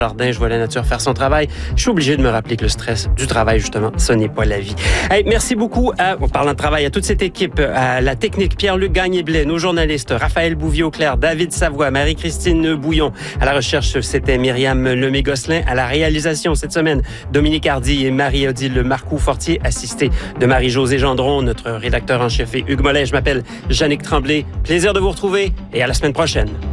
Jardin, je vois la nature faire son travail. Je suis obligé de me rappeler que le stress du travail, justement, ce n'est pas la vie. Hey, merci beaucoup, en parlant de travail, à toute cette équipe, à la technique, Pierre-Luc Gagné-Blais, nos journalistes, Raphaël Bouvier-Auclair, David Savoie, Marie-Christine Bouillon. À la recherche, c'était Myriam Lemay-Gosselin. À la réalisation, cette semaine, Dominique Hardy et Marie-Odile Marcoux-Fortier, assistés de Marie-Josée Gendron, notre rédacteur en chef et Hugues Mollet. Je m'appelle Jannick Tremblay. Plaisir de vous retrouver et à la semaine prochaine.